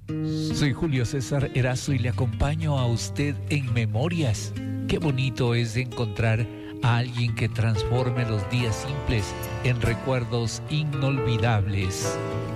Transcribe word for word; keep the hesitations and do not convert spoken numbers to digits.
Soy Julio César Erazo y le acompaño a usted en Memorias. Qué bonito es encontrar a alguien que transforme los días simples en recuerdos inolvidables.